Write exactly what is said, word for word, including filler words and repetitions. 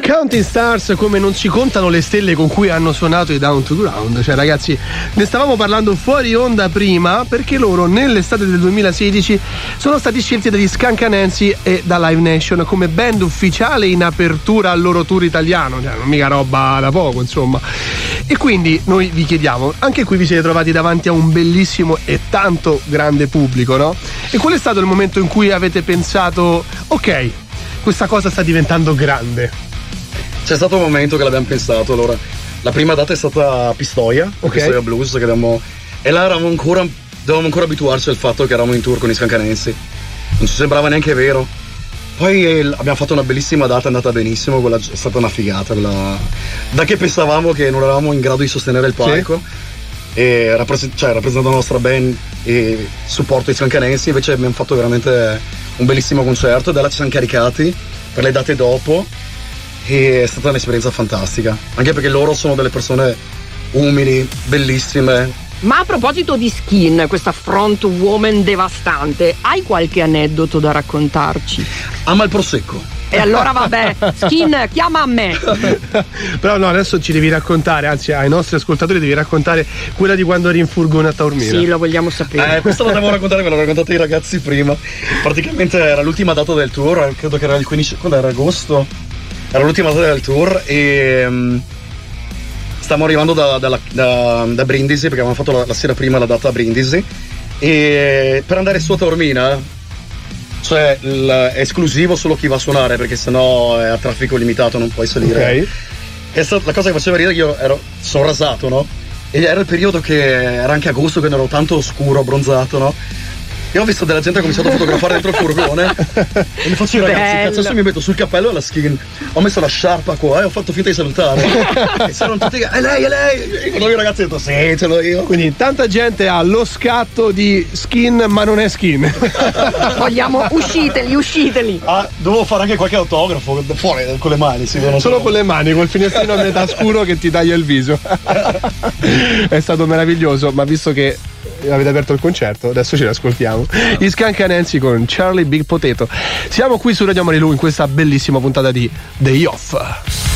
Counting Stars, come non ci contano le stelle con cui hanno suonato i Down to Ground. Cioè ragazzi, ne stavamo parlando fuori onda prima, perché loro nell'estate del duemilasedici sono stati scelti dagli Skunk Anansi e da Live Nation come band ufficiale in apertura al loro tour italiano, cioè non mica roba da poco insomma. E quindi noi vi chiediamo, anche qui vi siete trovati davanti a un bellissimo e tanto grande pubblico, no? E qual è stato il momento in cui avete pensato ok, questa cosa sta diventando grande? C'è stato un momento che l'abbiamo pensato. Allora, la prima data è stata a Pistoia, okay. Pistoia Blues, che abbiamo, e là eravamo ancora, dovevamo ancora abituarci al fatto che eravamo in tour con i Skunk Anansi. Non ci sembrava neanche vero. Poi eh, abbiamo fatto una bellissima data, è andata benissimo, quella è stata una figata. Quella... Da che pensavamo che non eravamo in grado di sostenere il palco, sì. E rappresent- cioè, rappresentando la nostra band e supporto ai Skunk Anansi, invece abbiamo fatto veramente un bellissimo concerto, e da là ci siamo caricati per le date dopo. E è stata un'esperienza fantastica, anche perché loro sono delle persone umili, bellissime. Ma a proposito di Skin, questa front woman devastante, hai qualche aneddoto da raccontarci? Ama il prosecco. E allora vabbè, Skin, chiama a me. Però no, adesso ci devi raccontare, anzi ai nostri ascoltatori devi raccontare quella di quando eri in furgone a Taormina. Sì, lo vogliamo sapere. Eh, questo lo devo raccontare, me l'ho raccontato i ragazzi prima. Praticamente era l'ultima data del tour, credo che era il quindici, quando era agosto. Era l'ultima data del tour e um, stavamo arrivando da, da, da, da Brindisi, perché avevamo fatto la, la sera prima la data a Brindisi, e per andare su a Taormina, cioè il, è esclusivo solo chi va a suonare, perché sennò è a traffico limitato, non puoi salire. Okay. E sta, la cosa che faceva ridere, io ero, sono rasato, no? E era il periodo che era anche agosto, quindi ero tanto scuro, abbronzato, no? Io ho visto della gente che ha cominciato a fotografare dentro il furgone e mi faccio, ragazzi, cazzo, adesso mi metto sul cappello e la Skin, ho messo la sciarpa qua e ho fatto finta di salutare e c'erano tutti, è lei, è lei, e io ragazzi ho detto sì, ce l'ho io. Quindi tanta gente ha lo scatto di Skin, ma non è Skin. Vogliamo, usciteli, usciteli. Ah, dovevo fare anche qualche autografo fuori con le mani, sì, solo so. Con le mani, col finestrino a metà scuro che ti taglia il viso. È stato meraviglioso, ma visto che avete aperto il concerto, adesso ce l'ascoltiamo. Gli Skunk Anansi con Charlie Big Potato. Siamo qui su Radio Marilu in questa bellissima puntata di Day Off.